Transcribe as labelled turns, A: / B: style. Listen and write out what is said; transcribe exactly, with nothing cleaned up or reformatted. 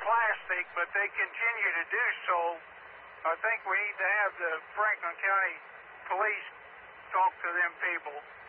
A: plastic, but they continue to do so. I think we need to have the Franklin County Police talk to them people.